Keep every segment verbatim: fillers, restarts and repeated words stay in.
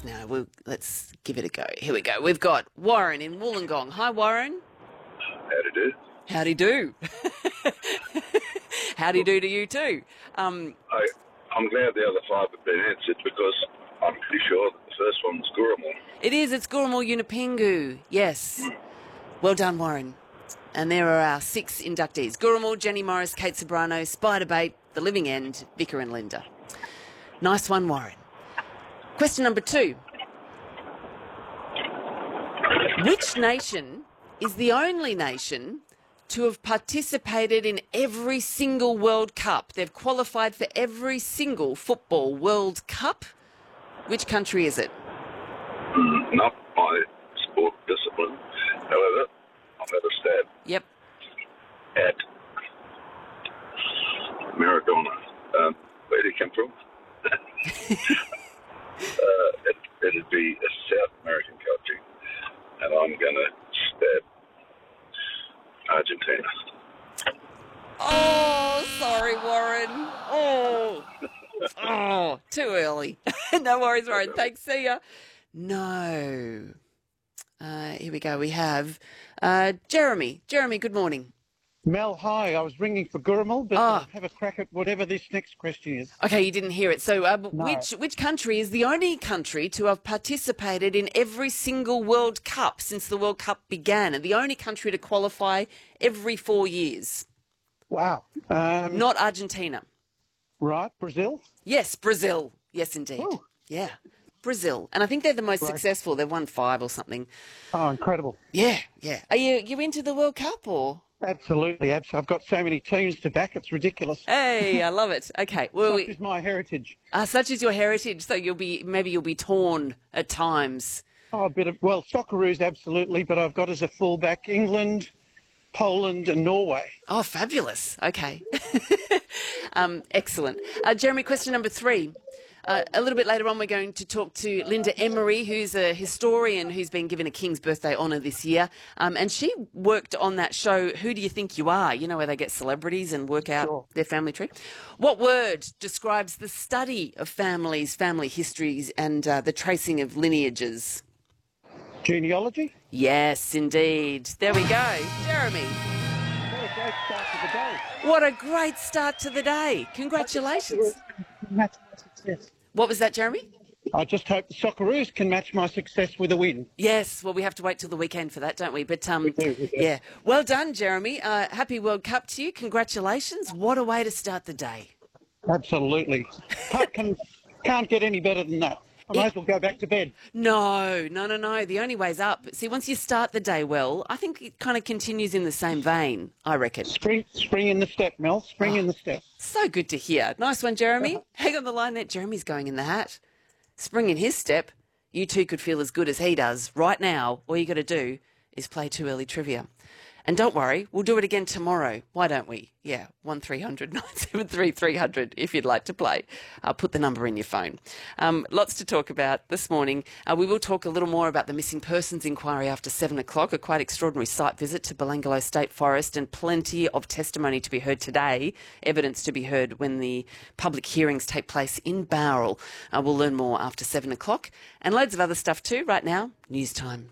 now. We'll, let's give it a go. Here we go. We've got Warren in Wollongong. Hi, Warren. Howdy do. Howdy do. Howdy do to you too. Um, I, I'm glad the other five have been answered because I'm pretty sure that the first one was Gurumul. it is. It's Gurumul Yunupingu. Yes. Well done, Warren. And there are our six inductees. Gurumul, Jenny Morris, Kate Sobrano, Spiderbait, The Living End, Vicar and Linda. Nice one, Warren. Question number two. Which nation is the only nation to have participated in every single World Cup? They've qualified for every single football World Cup. Which country is it? Mm, not my sport discipline. However, I'll have a stab Yep. at Maradona. Um, where did he come from? uh, it, it'd be a South American country. And I'm going to stab Argentina. Oh, sorry, Warren. Oh, oh, too early. No worries, Warren. Thanks. See ya. No. Uh, here we go. We have uh, Jeremy. Jeremy, good morning. Mel, hi. I was ringing for Gurumul, but Oh. I'll have a crack at whatever this next question is. Okay, you didn't hear it. So uh, No. which which country is the only country to have participated in every single World Cup since the World Cup began, and the only country to qualify every four years? Wow. Um, Not Argentina. right, Brazil? Yes, Brazil. Yes, indeed. Ooh. Yeah, Brazil. And I think they're the most Right. successful. They've won five or something. Oh, incredible. Yeah, yeah. Are you you into the World Cup or? Absolutely. abs- I've got so many teams to back, it's ridiculous. Hey, I love it. Okay, well, Such we, is my heritage. uh, such is your heritage, so you'll be maybe you'll be torn at times. Oh, a bit of, well, Socceroos, absolutely, but I've got as a fullback England, Poland and Norway. Oh, fabulous. Okay. um, excellent. Uh, Jeremy, question number three. Uh, a little bit later on, we're going to talk to Linda Emery, who's a historian who's been given a King's Birthday honour this year. Um, and she worked on that show, Who Do You Think You Are? You know, where they get celebrities and work out Sure. their family tree. What word describes the study of families, family histories, and uh, the tracing of lineages? Genealogy? Yes, indeed. There we go. Jeremy. What a great start to the day. What a great start to the day. Congratulations. Match my success. What was that, Jeremy? I just hope the Socceroos can match my success with a win. Yes, well, we have to wait till the weekend for that, don't we? But, um, We do, we do. yeah. Well done, Jeremy. Uh, happy World Cup to you. Congratulations. What a way to start the day. Absolutely. Can't, can, can't get any better than that. I might as well go back to bed. No, no, no, no. The only way's up. See, once you start the day well, I think it kind of continues in the same vein, I reckon. Spring, spring in the step, Mel. Spring in the step. So good to hear. Nice one, Jeremy. Hang on the line there. Jeremy's going in the hat. Spring in his step. You too could feel as good as he does right now. All you got to do is play Too Early Trivia. And don't worry, we'll do it again tomorrow. Why don't we? Yeah, one three hundred nine seven three three hundred if you'd like to play. I'll put the number in your phone. Um, lots to talk about this morning. Uh, we will talk a little more about the missing persons inquiry after seven o'clock, a quite extraordinary site visit to Belangolo State Forest, and plenty of testimony to be heard today, evidence to be heard when the public hearings take place in Bowral. Uh, we'll learn more after seven o'clock, and loads of other stuff too. Right now, news time.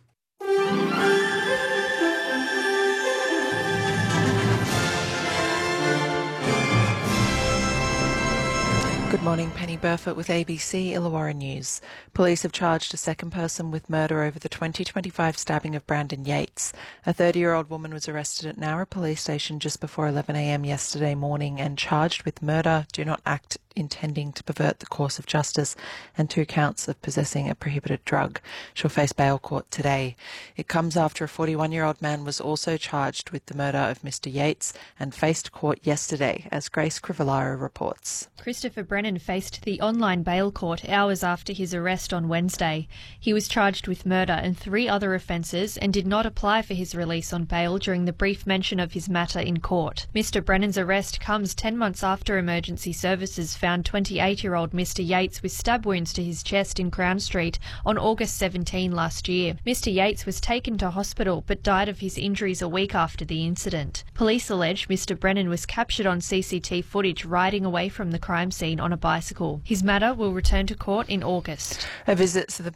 Good morning, Penny Burfoot with A B C Illawarra News. Police have charged a second person with murder over the twenty twenty-five stabbing of Brandon Yates. A thirty-year-old woman was arrested at Nowra Police Station just before eleven a m yesterday morning and charged with murder, do not act intending to pervert the course of justice, and two counts of possessing a prohibited drug. She'll face bail court today. It comes after a forty-one-year-old man was also charged with the murder of Mister Yates and faced court yesterday, as Grace Crivellaro reports. Christopher Brennan faced the online bail court hours after his arrest on Wednesday. He was charged with murder and three other offences and did not apply for his release on bail during the brief mention of his matter in court. Mister Brennan's arrest comes ten months after emergency services found twenty-eight-year-old Mister Yates with stab wounds to his chest in Crown Street on August seventeenth last year. Mister Yates was taken to hospital but died of his injuries a week after the incident. Police allege Mister Brennan was captured on C C T V footage riding away from the crime scene on a bicycle. His matter will return to court in August. A visit to the